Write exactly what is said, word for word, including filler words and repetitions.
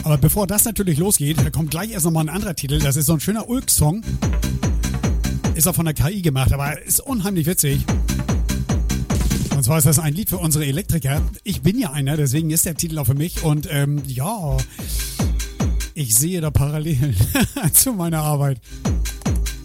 Aber bevor das natürlich losgeht, da kommt gleich erst nochmal ein anderer Titel. Das ist so ein schöner Ulk-Song. Ist auch von der K I gemacht, aber ist unheimlich witzig. Und zwar ist das ein Lied für unsere Elektriker. Ich bin ja einer, deswegen ist der Titel auch für mich. Und ähm, ja, ich sehe da Parallelen zu meiner Arbeit.